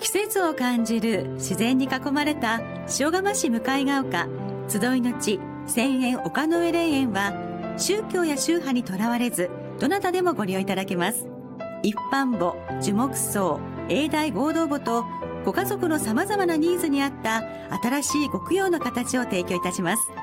節を感じる自然に囲まれた塩釜市向ヶ丘集いの地千円丘の上霊園は、宗教や宗派にとらわれずどなたでもご利用いただけます。一般墓、樹木葬、永代合同墓とご家族の様々なニーズに合った新しいご供養の形を提供いたします。